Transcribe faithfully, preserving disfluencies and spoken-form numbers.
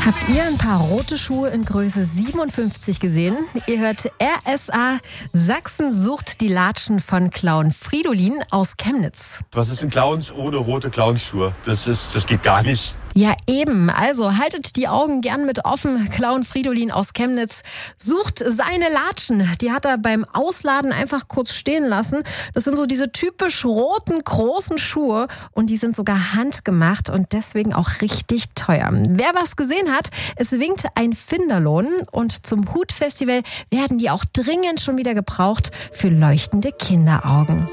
Habt ihr ein paar rote Schuhe in Größe siebenundfünfzig gesehen? Ihr hört R S A. Sachsen sucht die Latschen von Clown Fridolin aus Chemnitz. Was ist ein Clowns ohne rote Clownsschuhe? Das ist, das geht gar nicht. Ja, eben. Also haltet die Augen gern mit offen. Clown Fridolin aus Chemnitz sucht seine Latschen. Die hat er beim Ausladen einfach kurz stehen lassen. Das sind so diese typisch roten, großen Schuhe. Und die sind sogar handgemacht und deswegen auch richtig teuer. Wer was gesehen hat, es winkt ein Finderlohn. Und zum Hutfestival werden die auch dringend schon wieder gebraucht für leuchtende Kinderaugen.